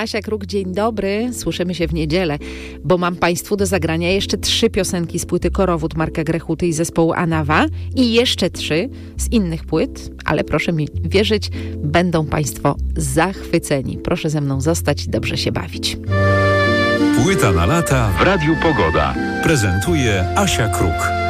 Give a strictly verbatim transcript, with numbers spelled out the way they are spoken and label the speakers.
Speaker 1: Asia Kruk, dzień dobry. Słyszymy się w niedzielę, bo mam Państwu do zagrania jeszcze trzy piosenki z płyty Korowód Marka Grechuty i zespołu Anawa i jeszcze trzy z innych płyt, ale proszę mi wierzyć, będą Państwo zachwyceni. Proszę ze mną zostać i dobrze się bawić.
Speaker 2: Płyta na lata w Radiu Pogoda. Prezentuje Asia Kruk.